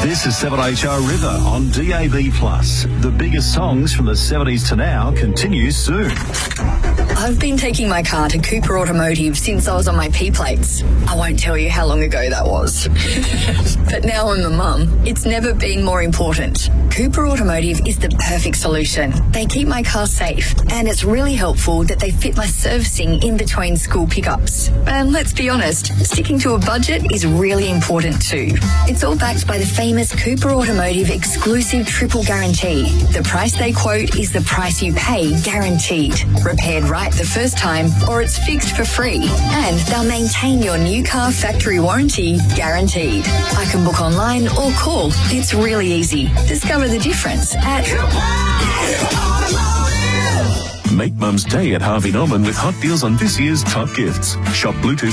This is 7HR River on DAB+. The biggest songs from the 70s to now continues soon. I've been taking my car to Cooper Automotive since I was on my P-plates. I won't tell you how long ago that was. But now I'm a mum. It's never been more important. Cooper Automotive is the perfect solution. They keep my car safe, and it's really helpful that they fit my servicing in between school pickups. And let's be honest, sticking to a budget is really important too. It's all backed by the famous Cooper Automotive exclusive triple guarantee. The price they quote is the price you pay, guaranteed. Repaired right the first time, or it's fixed for free. And they'll maintain your new car factory warranty, guaranteed. I can book online or call. It's really easy. Discover the difference at Make Mum's Day at Harvey Norman with hot deals on this year's top gifts. Shop Bluetooth